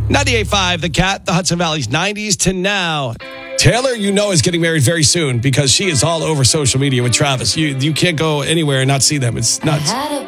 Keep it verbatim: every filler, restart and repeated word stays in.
ninety-eight point five, The Cat, the Hudson Valley's nineties to now. Taylor, you know, is getting married very soon because she is all over social media with Travis. You you can't go anywhere and not see them. It's nuts.